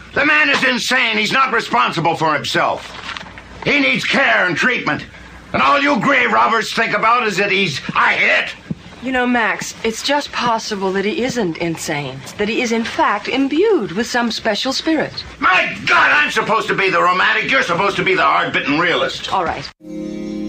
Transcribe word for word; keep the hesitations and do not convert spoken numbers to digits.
The man is insane. He's not responsible for himself. He needs care and treatment. And all you grave robbers think about is that he's a hit. You know, Max, it's just possible that he isn't insane. That he is, in fact, imbued with some special spirit. My God, I'm supposed to be the romantic. You're supposed to be the hard-bitten realist. All right.